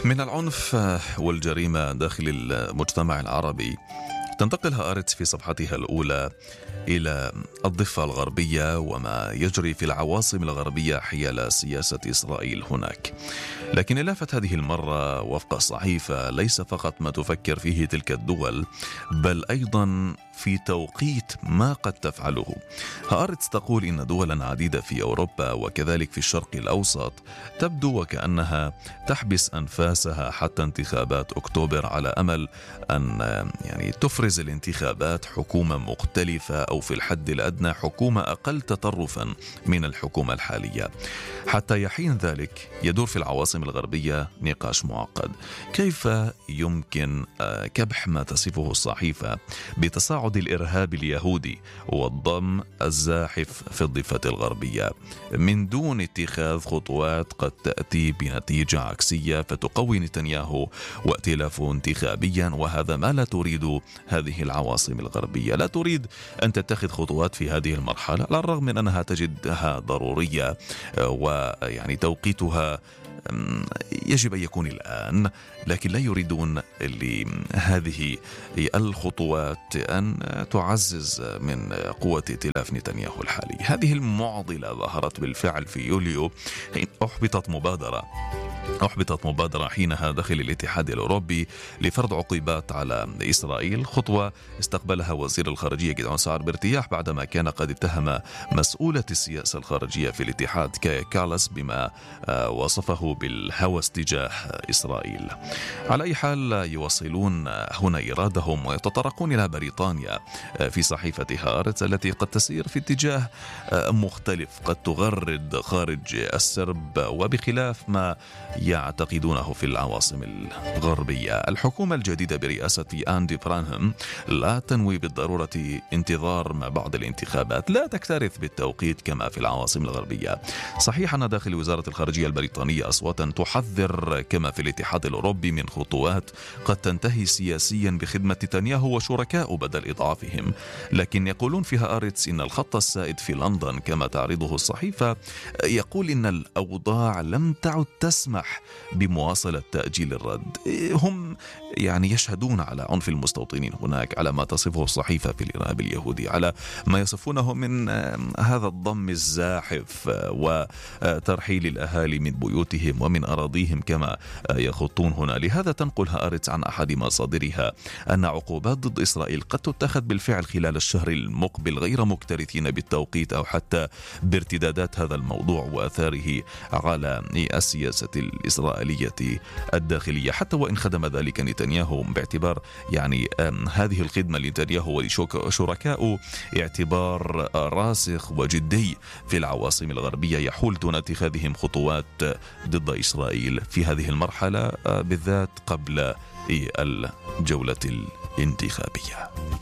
من العنف والجريمة داخل المجتمع العربي، تنتقل هآرتس في صفحتها الأولى إلى الضفة الغربية وما يجري في العواصم الغربية حيال سياسة إسرائيل هناك. لكن لافت هذه المرة وفق الصحيفة ليس فقط ما تفكر فيه تلك الدول، بل أيضا في توقيت ما قد تفعله. هآرتس تقول إن دولا عديدة في أوروبا وكذلك في الشرق الأوسط تبدو وكأنها تحبس أنفاسها حتى انتخابات أكتوبر، على أمل أن تفرز الانتخابات حكومة مختلفة أو في الحد الأدنى حكومة أقل تطرفا من الحكومة الحالية. حتى يحين ذلك يدور في العواصم الغربية نقاش معقد: كيف يمكن كبح ما تصفه الصحيفة بتصاعد الإرهاب اليهودي والضم الزاحف في الضفة الغربية من دون اتخاذ خطوات قد تأتي بنتيجة عكسية فتقوي نتنياهو وائتلافه انتخابيا؟ وهذا ما لا تريد هذه العواصم الغربية. لا تريد أن تتخذ خطوات في هذه المرحلة، على الرغم من أنها تجدها ضرورية توقيتها يجب أن يكون الآن، لكن لا يريدون لهذه الخطوات أن تعزز من قوة ائتلاف نتنياهو الحالي. هذه المعضلة ظهرت بالفعل في يوليو حين أحبطت مبادرة حينها داخل الاتحاد الأوروبي لفرض عقوبات على إسرائيل، خطوة استقبلها وزير الخارجية جدعون سعر بارتياح بعدما كان قد اتهم مسؤولة السياسة الخارجية في الاتحاد كايا كالاس بما وصفه بالهوس تجاه إسرائيل. على أي حال يواصلون هنا إيرادهم ويتطرقون إلى بريطانيا في صحيفة هآرتس التي قد تسير في اتجاه مختلف، قد تغرد خارج السرب وبخلاف ما يعتقدونه في العواصم الغربية. الحكومة الجديدة برئاسة أندي برانهم لا تنوي بالضرورة انتظار ما بعد الانتخابات، لا تكترث بالتوقيت كما في العواصم الغربية. صحيح أن داخل وزارة الخارجية البريطانية أصواتا تحذر كما في الاتحاد الأوروبي من خطوات قد تنتهي سياسيا بخدمة نتنياهو وشركاء بدل إضعافهم، لكن يقولون في هآرتس إن الخط السائد في لندن كما تعرضه الصحيفة يقول إن الأوضاع لم تعد تسمح بمواصلة تأجيل الرد. هم يشهدون على عنف المستوطنين هناك، على ما تصفه الصحيفة في الإرهاب اليهودي، على ما يصفونه من هذا الضم الزاحف وترحيل الأهالي من بيوتهم ومن أراضيهم كما يخطون هنا. لهذا تنقل هآرتس عن أحد مصادرها أن عقوبات ضد إسرائيل قد تتخذ بالفعل خلال الشهر المقبل، غير مكترثين بالتوقيت أو حتى بارتدادات هذا الموضوع وآثاره على السياسة الإسرائيلية الداخلية، حتى وإن خدم ذلك نتنياهو باعتبار هذه الخدمة لنتنياهو وشركائه اعتبار راسخ وجدي في العواصم الغربية يحول دون اتخاذهم خطوات ضد إسرائيل في هذه المرحلة بالذات قبل الجولة الانتخابية.